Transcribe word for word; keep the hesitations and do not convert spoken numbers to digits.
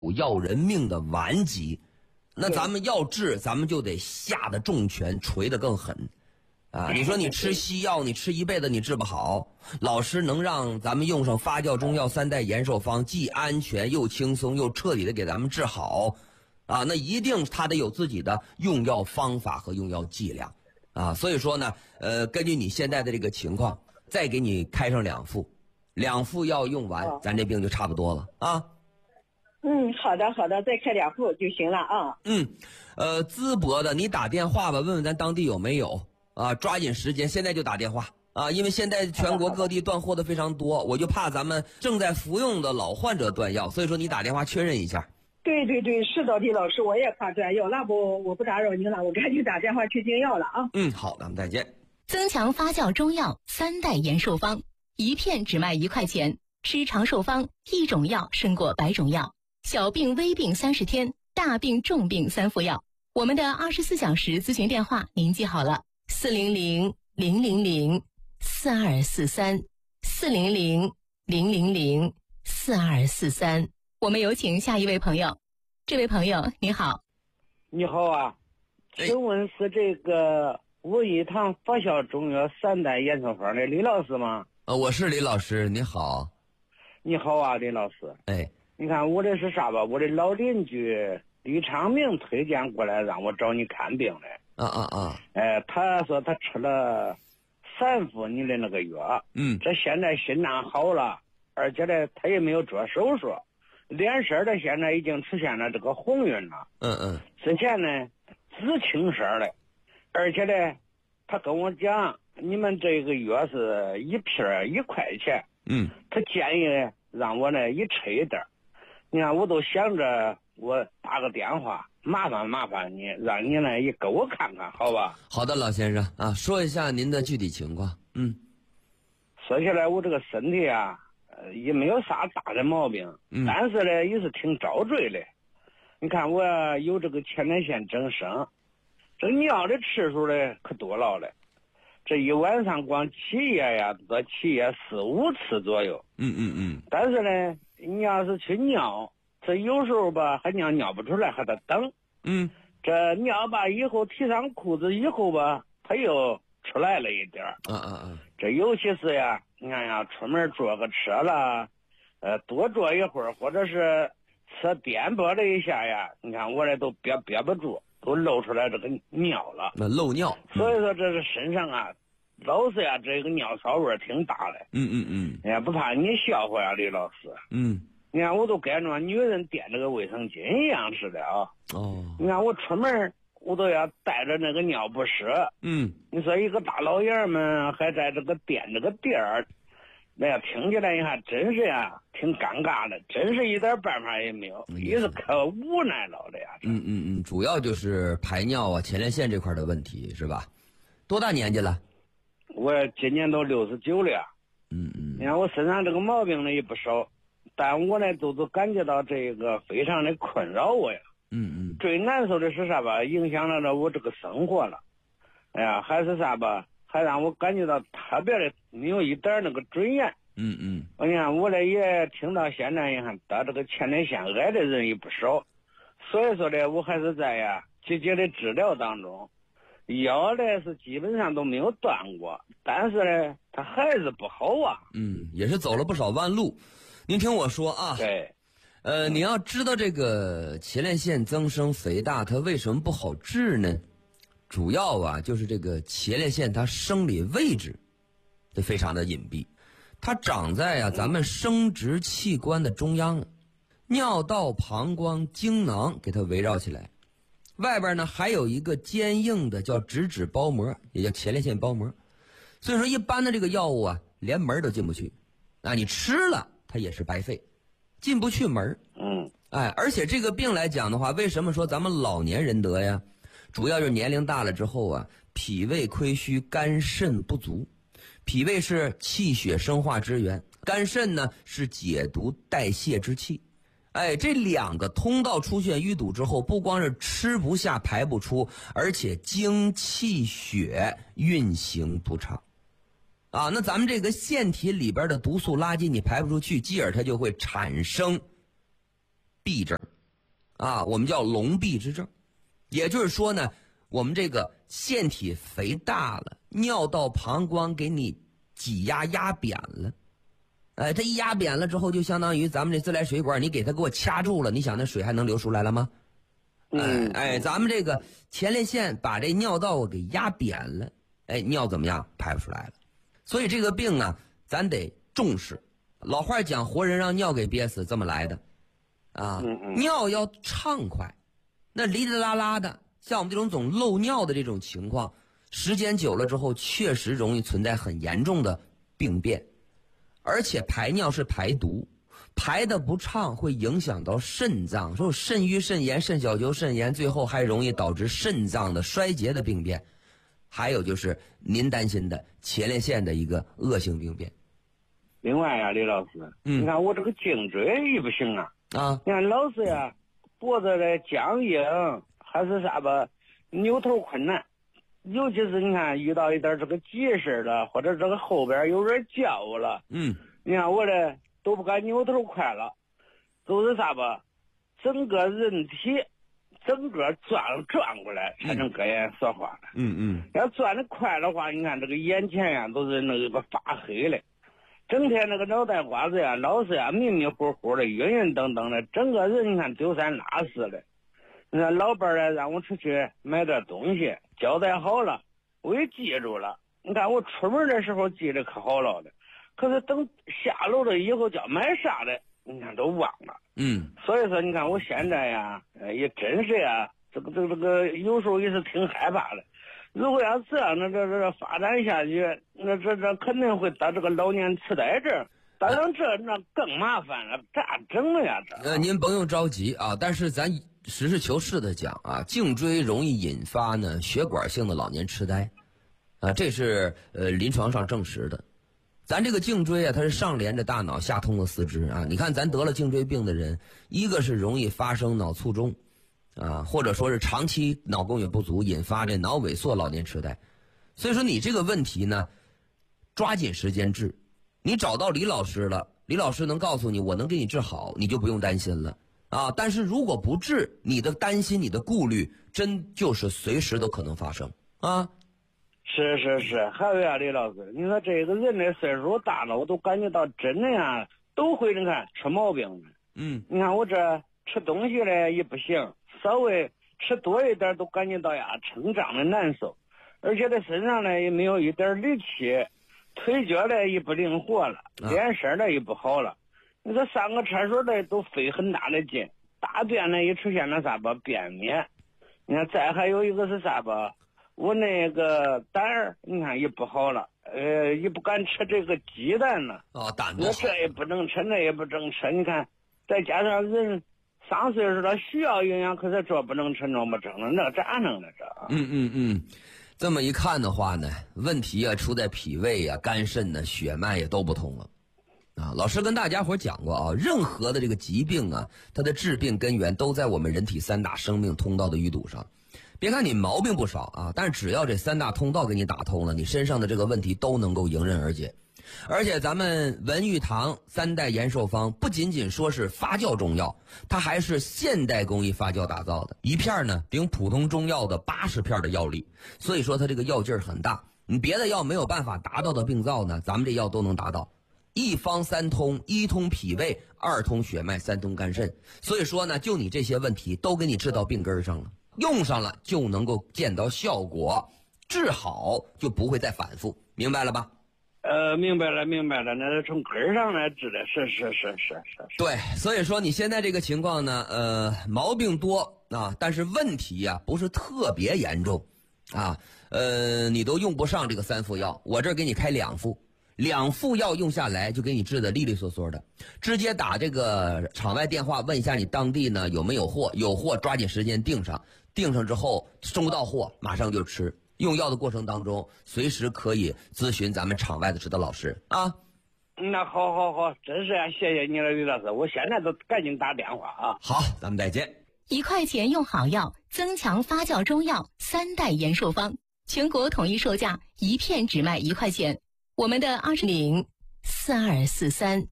要人命的顽疾。那咱们要治，咱们就得下的重拳，锤得更狠。啊，你说你吃西药，你吃一辈子你治不好。老师能让咱们用上发酵中药三代延寿方，既安全又轻松又彻底的给咱们治好，啊，那一定他得有自己的用药方法和用药剂量，啊，所以说呢，呃，根据你现在的这个情况，再给你开上两副，两副药用完，咱这病就差不多了啊。 嗯，好的好的，再开两副就行了啊。 嗯，呃，淄博的你打电话吧，问问咱当地有没有。啊，抓紧时间，现在就打电话啊！因为现在全国各地断货的非常多，我就怕咱们正在服用的老患者断药，所以说你打电话确认一下。 对对对，是的，李老师，我也怕断药，那不我不打扰您了，我赶紧打电话去订药了啊。 嗯，好，咱们再见。 增强发酵中药三代延寿方，一片只卖一块钱，吃长寿方，一种药胜过百种药，小病微病三十天，大病重病三副药。我们的二十四小时咨询电话您记好了。四零零零零零四二四三，四零零零零零四二四三。我们有请下一位朋友。这位朋友你好。 你好啊，请问是这个武义堂发酵中药三代延寿方的李老师吗？ 呃，我是李老师，你好。 你好啊，李老师。 哎， 你看我这是啥吧？我的老邻居李长明推荐过来让我找你看病的。 啊啊啊！ 哎，他说他吃了三副你的那个药， 嗯， 这现在心脏好了，而且呢，他也没有做手术，脸色的现在已经出现了这个红晕了。 嗯嗯。 之前呢，紫青色的，而且呢，他跟我讲，你们这个药是一片一块钱， 嗯， 他建议让我呢一吃一点，你看我都想着我打个电话。麻烦麻烦你，让你呢也给我看看，好吧？ 好的，老先生啊，说一下您的具体情况。嗯， 说起来我这个身体啊，呃，也没有啥大的毛病， 嗯， 但是呢也是挺遭罪的。你看我有这个前列腺增生，这个尿的次数呢可多了嘞，这一晚上光起夜呀，都起夜四五次左右。 嗯嗯嗯。 但是呢，你要是去尿。这有时候吧，还尿尿不出来，还得等。 嗯， 这尿吧以后提上裤子以后吧，它又出来了一点儿。 啊啊啊！ 这尤其是呀，你看呀，出门坐个车了，呃，多坐一会儿，或者是车颠簸了一下呀，你看我这都憋憋不住，都漏出来这个尿了。 那漏尿。 所以说这是身上啊，老是呀，这个尿骚味挺大的。 嗯嗯嗯。 哎呀，不怕你笑话呀，李老师。 嗯。 你看我都跟着女人垫这个卫生巾一样似的啊！ 哦， 你看我出门我都要带着那个尿不湿。 嗯， 你说一个大老爷们还在这个垫这个垫儿，那呀听起来你看真是呀挺尴尬的，真是一点办法也没有，也是可无奈了的呀。 嗯嗯嗯，主要就是排尿啊、前列腺这块的问题是吧？多大年纪了？ 我今年都六十九了。 嗯嗯， 你看我身上这个毛病呢也不少。但我呢，都都感觉到这个非常的困扰我呀。 嗯嗯。 最难受的是啥吧？影响了了我这个生活了。哎呀，还是啥吧？还让我感觉到特别的没有一点那个尊严。 嗯嗯。 我看我呢也听到现在你看得这个前列腺癌的人也不少，所以说呢，我还是在呀积极的治疗当中。药呢是基本上都没有断过，但是呢，它还是不好啊。 嗯，也是走了不少弯路。您听我说啊， 对， 呃，你要知道这个前列腺增生肥大，它为什么不好治呢？主要啊，就是这个前列腺它生理位置，就非常的隐蔽，它长在啊咱们生殖器官的中央，尿道、膀胱、精囊给它围绕起来，外边呢还有一个坚硬的叫直指包膜，也叫前列腺包膜。所以说，一般的这个药物啊，连门都进不去，那你吃了。它也是白费，进不去门。 嗯， 哎，而且这个病来讲的话，为什么说咱们老年人得呀？主要就是年龄大了之后啊，脾胃亏虚，肝肾不足。脾胃是气血生化之源，肝肾呢是解毒代谢之器。哎，这两个通道出现淤堵之后，不光是吃不下排不出，而且精气血运行不畅。啊，那咱们这个腺体里边的毒素垃圾你排不出去，继而它就会产生痹症。 啊，我们叫龙臂之症。也就是说呢，我们这个腺体肥大了，尿道膀胱给你挤压压扁了。哎，这一压扁了之后，就相当于咱们这自来水管，你给它给我掐住了，你想那水还能流出来了吗？哎哎，咱们这个前列腺把这尿道给压扁了，哎，尿怎么样？排不出来了。所以这个病啊，咱得重视。老话讲，活人让尿给憋死，这么来的啊。尿要畅快，那哩哩啦啦的，像我们这种总漏尿的这种情况，时间久了之后，确实容易存在很严重的病变。而且排尿是排毒，排的不畅会影响到肾脏，说肾盂肾炎、肾小球肾炎，最后还容易导致肾脏的衰竭的病变。还有就是您担心的前列腺的一个恶性病变。 另外呀、啊，李老师，嗯、你看我这个颈椎也不行啊。啊，你看老是呀，脖子的僵硬，还是啥吧，扭头困难。尤其是你看遇到一点这个急事了，或者这个后边有点叫了，嗯，你看我这都不敢扭头快了，都是啥吧，整个人体整个转转过来才能搁眼说话了。嗯嗯，要转得快的话，你看这个眼前呀都是那个发黑的，整天那个脑袋瓜子呀老是呀迷迷糊糊的，晕晕等等的，整个人你看丢三落四的。那老伴儿呢让我出去买点东西，交代好了，我也记住了。你看我出门的时候记得可好了的，可是等下楼了以后叫买啥的，你看都忘了。嗯，所以说你看我现在呀，也真是呀，这个这个这个有时候也是挺害怕的。如果要这样，那这这发展下去，那这这肯定会得这个老年痴呆症。当然这那更麻烦了，咋整了呀？这呃，您甭用着急啊，但是咱实事求是的讲啊，颈椎容易引发呢血管性的老年痴呆，啊，这是呃临床上证实的。咱这个颈椎啊，它是上连着大脑，下通了四肢啊。你看咱得了颈椎病的人，一个是容易发生脑卒中，啊，或者说是长期脑供血不足引发这脑萎缩老年痴呆。所以说你这个问题呢，抓紧时间治。你找到李老师了，李老师能告诉你我能给你治好，你就不用担心了啊。但是如果不治，你的担心你的顾虑真就是随时都可能发生啊。 是是是，还有呀，李老师，你说这个人的岁数大了，我都感觉到真的呀都会你看吃毛病的。嗯，你看我这吃东西嘞也不行，稍微吃多一点都感觉到呀撑胀的难受，而且在身上呢也没有一点力气，腿脚呢也不灵活了，脸色呢也不好了。你说上个厕所呢都费很大的劲，大便呢也出现了啥吧便秘。你看再还有一个是啥吧，我那个胆儿你看也不好了，呃也不敢吃这个鸡蛋了。 哦，胆不好， 这也不能吃，那也不能吃。你看再加上人上岁数了需要营养，可是这不能吃那不整了，那咋弄的这？ 嗯嗯嗯。这么一看的话呢，问题啊出在脾胃啊、肝肾呢、血脉也都不通了。啊，老师跟大家伙讲过啊，任何的这个疾病啊，它的治病根源都在我们人体三大生命通道的淤堵上。别看你毛病不少啊，但是只要这三大通道给你打通了，你身上的这个问题都能够迎刃而解。而且咱们文玉堂三代延寿方不仅仅说是发酵中药，它还是现代工艺发酵打造的，一片呢顶普通中药的八十片的药力，所以说它这个药劲儿很大。你别的药没有办法达到的病灶呢，咱们这药都能达到。一方三通，一通脾胃，二通血脉，三通肝肾。所以说呢，就你这些问题都给你治到病根上了，用上了就能够见到效果，治好就不会再反复，明白了吧？ 呃，明白了，明白了，那是从根上来治的，是是是是是。 对，所以说你现在这个情况呢，呃，毛病多啊，但是问题呀、啊、不是特别严重，啊，呃，你都用不上这个三副药，我这儿给你开两副，两副药用下来就给你治的利利索索的，直接打这个场外电话问一下你当地呢有没有货，有货抓紧时间订上，订上之后收到货马上就吃。用药的过程当中，随时可以咨询咱们场外的指导老师啊。 那好好好，真是啊，谢谢你了，李老师，我现在都赶紧打电话啊。 好，咱们再见。 一块钱用好药，增强发酵中药三代延寿方，全国统一售价，一片只卖一块钱。我们的二零四二四三。